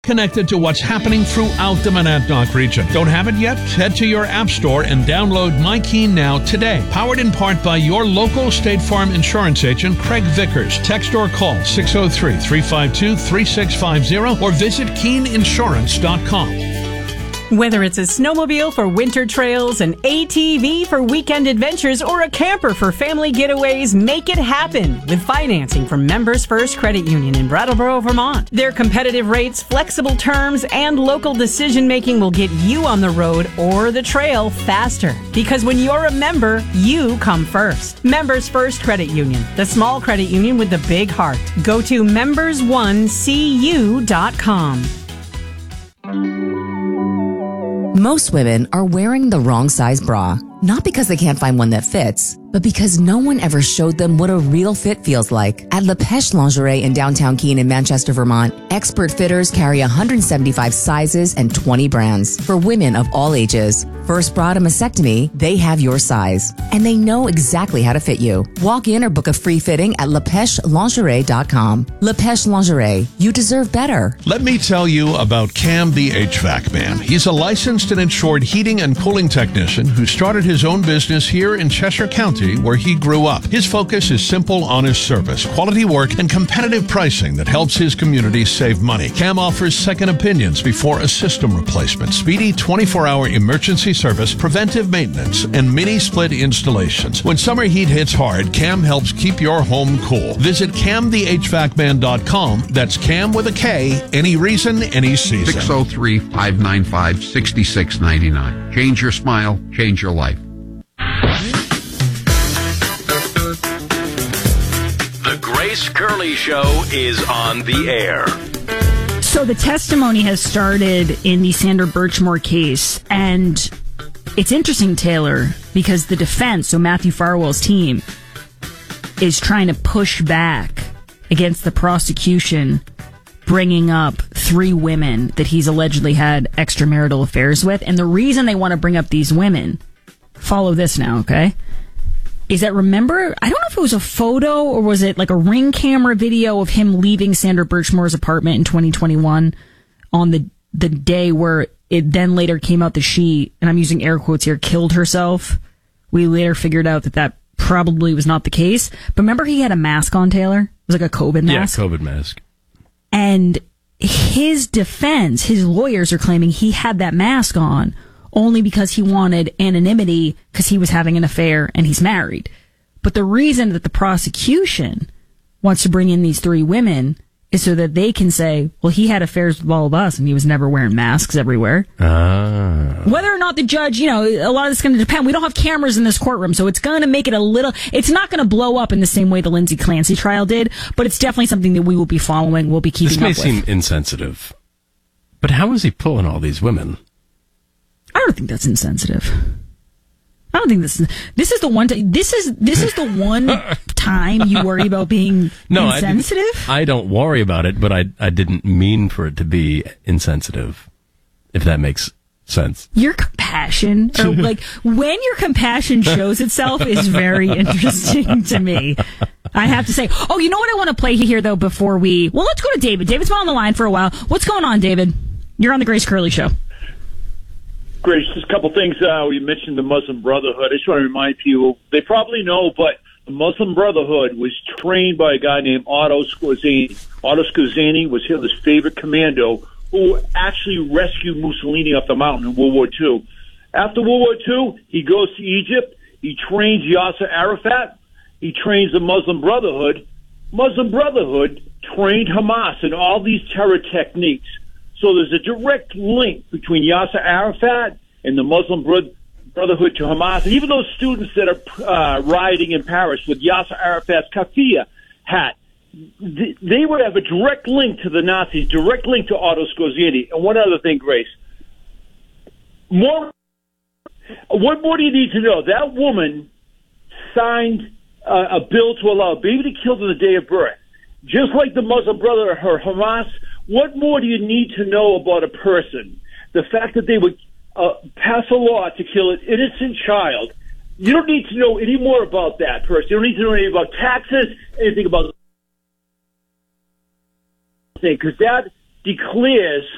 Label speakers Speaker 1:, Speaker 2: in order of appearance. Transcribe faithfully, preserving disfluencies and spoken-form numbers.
Speaker 1: Connected to what's happening throughout the Monadnock region. Don't have it yet? Head to your app store and download MyKeen now today. Powered in part by your local State Farm insurance agent, Craig Vickers. Text or call six oh three, three five two, three six five zero or visit keen insurance dot com.
Speaker 2: Whether it's a snowmobile for winter trails, an A T V for weekend adventures, or a camper for family getaways, make it happen with financing from Members First Credit Union in Brattleboro, Vermont. Their competitive rates, flexible terms, and local decision-making will get you on the road or the trail faster. Because when you're a member, you come first. Members First Credit Union, the small credit union with the big heart. Go to members one c u dot com.
Speaker 3: Most women are wearing the wrong size bra, not because they can't find one that fits, but because no one ever showed them what a real fit feels like. At Le Pêche Lingerie in downtown Keene in Manchester, Vermont, expert fitters carry one hundred seventy-five sizes and twenty brands for women of all ages. First bra to mastectomy, they have your size, and they know exactly how to fit you. Walk in or book a free fitting at le pêche lingerie dot com. Le Pêche Lingerie, you deserve better.
Speaker 1: Let me tell you about Cam the H V A C Man. He's a licensed and insured heating and cooling technician who started his own business here in Cheshire County, where he grew up. His focus is simple, honest service, quality work, and competitive pricing that helps his community save money. Cam offers second opinions before a system replacement, speedy twenty-four hour emergency service, preventive maintenance, and mini split installations. When summer heat hits hard, Cam helps keep your home cool. Visit cam the h v a c man dot com. That's Cam with a K. Any reason, any season.
Speaker 4: six oh three, five nine five, six six nine nine. Change your smile, change your life.
Speaker 5: The Grace Curley Show is on the air.
Speaker 6: So the testimony has started in the Sandra Birchmore case, and it's interesting, Taylor, because the defense, so Matthew Farwell's team, is trying to push back against the prosecution bringing up three women that he's allegedly had extramarital affairs with. And the reason they want to bring up these women, follow this now, okay, is that, remember, I don't know if it was a photo or was it like a Ring camera video of him leaving Sandra Birchmore's apartment in twenty twenty-one on the the day where it then later came out that she, and I'm using air quotes here, killed herself. We later figured out that that probably was not the case. But remember, he had a mask on, Taylor? It was like a COVID mask.
Speaker 7: Yeah, COVID mask.
Speaker 6: And his defense, his lawyers are claiming he had that mask on only because he wanted anonymity because he was having an affair and he's married. But the reason that the prosecution wants to bring in these three women is so that they can say, well, he had affairs with all of us and he was never wearing masks everywhere.
Speaker 7: Ah.
Speaker 6: Whether or not the judge, you know, a lot of this is going to depend. We don't have cameras in this courtroom, so it's going to make it a little, it's not going to blow up in the same way the Lindsay Clancy trial did, but it's definitely something that we will be following, we'll be keeping up with.
Speaker 7: This may seem insensitive, but how is he pulling all these women?
Speaker 6: I don't think that's insensitive. I don't think this is, this is the one, t- this is, this is the one time you worry about being
Speaker 7: no,
Speaker 6: insensitive?
Speaker 7: I, I don't worry about it, but I, I didn't mean for it to be insensitive, if that makes sense.
Speaker 6: Your compassion, or like, when your compassion shows itself is very interesting to me. I have to say. Oh, you know what I want to play here, though, before we, well, let's go to David. David's been on the line for a while. What's going on, David? You're on the Grace Curley Show.
Speaker 8: Grace, just a couple things. Uh, you mentioned the Muslim Brotherhood. I just want to remind people, they probably know, but the Muslim Brotherhood was trained by a guy named Otto Skorzeny. Otto Skorzeny was Hitler's favorite commando who actually rescued Mussolini off the mountain in World War Two. After World War Two, he goes to Egypt. He trains Yasser Arafat. He trains the Muslim Brotherhood. Muslim Brotherhood trained Hamas in all these terror techniques. So there's a direct link between Yasser Arafat and the Muslim Brotherhood to Hamas. And even those students that are uh, rioting in Paris with Yasser Arafat's kafia hat, th- they would have a direct link to the Nazis, direct link to Otto Skorzeny. And one other thing, Grace. More, what more do you need to know? That woman signed uh, a bill to allow a baby to kill on the day of birth. Just like the Muslim Brotherhood, her Hamas. What more do you need to know about a person? The fact that they would uh, pass a law to kill an innocent child. You don't need to know any more about that person. You don't need to know anything about taxes, anything about... Because that declares